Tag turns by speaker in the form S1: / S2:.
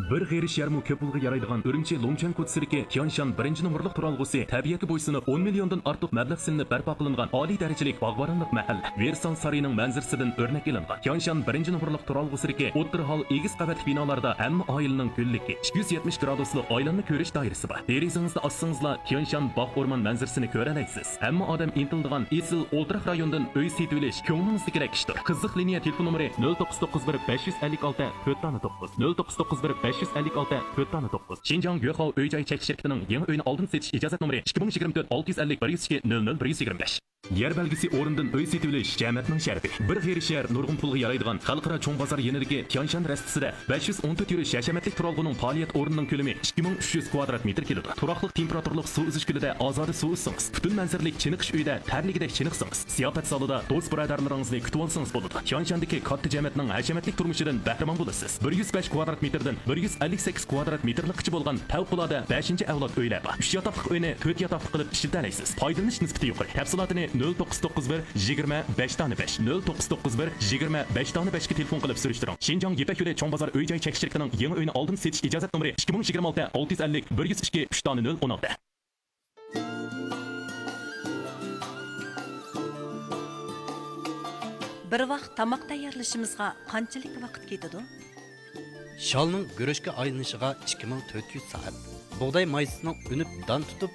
S1: Bir g'erish yarmi ko'p pulga yaraydigan Urumchi Longchan Kotsirki Tianshan 1-numurliq turalg'usi tabiatga bo'ysunib 10 milliondan ortiq mablag' silinib barpo qilingan oliy darajalik bog'boronlik mahalla. Versan sarining manzarasidan o'rnak ilingan. Tianshan 1-numurliq turalg'usirki o'ttir hol egiz qavatli binolarda hamma oilaning kunligi 270 graduslik oilanni ko'rish doirasi bor. Derizingizda ossingizlar Tianshan bog' o'rmon manzarasini ko'ra olasiz. Hamma odam intildigan esil o'ltiraq rayondan uy setib olish ko'nglingizni kerak ishdir. Qiziq liniya telefon nomeri 0991 556 409 0991 556 409. Xinjiang Yuehao uy-joy chekish shirkatining yangi uyni oldin setish ijozat nomeri 2024 650 102 00 125. Yer belgisi o'rindan uy setib olish jamoatning sharafi. Bir g'erishar nurg'un pulga yaraydigan xalqaro cho'ng bozor yeniligi Tianshan rastisida 514 yurish yashamatlik turalg'uning faoliyat o'rnining ko'lami 2300 kvadrat metr keladi. Turaqliq temperaturlik suv uzish kulida ozoda suv uzsangiz, butun manzaralik chiniqish uyda tarligidek chiniqsangiz, ziyofat zalida do'st birodarlaringizni kutib olsangiz bo'ladi. Tianshandagi katta jamoatning hashamatlik turmushidan bahramand bo'lasiz. 105 kvadrat metrdan 158 kvadrat metrlikcha bo'lgan favqulodda 5-avlod uylar bor. 3 yotoqli uyni 4 yotoqli qilib ishlatalaysiz. Foydalanish nisbati yuqori. Tafsilotini 0991 25 tani 5 0991 25 tani 5 ga telefon qilib surishtiring. Xinjiang Yipak yo'li cho'ng bozor uy-joy chekish shirkatining yangi uyni oldin setish ijozat nomeri 2026 650 102 3 tani 016.
S2: Bir vaqt tamoq tayyorlashimizga qanchalik vaqt ketadi?
S3: Shalning guruchga aylanishiga 2400 soat. Bug'doy maysining unib don tutib